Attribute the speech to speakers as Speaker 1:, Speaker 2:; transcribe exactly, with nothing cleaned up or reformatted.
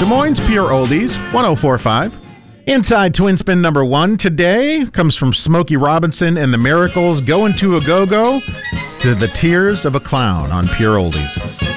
Speaker 1: Des Moines Pure Oldies, one oh four point five. Inside Twin Spin number one today comes from Smokey Robinson and the Miracles, Going to a Go-Go to The Tears of a Clown on Pure Oldies.